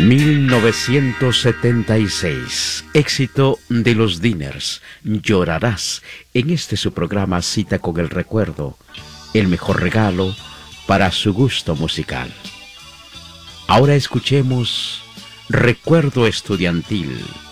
1976, éxito de los Diners, Llorarás, en este su programa Cita con el Recuerdo, el mejor regalo para su gusto musical. Ahora escuchemos Recuerdo Estudiantil,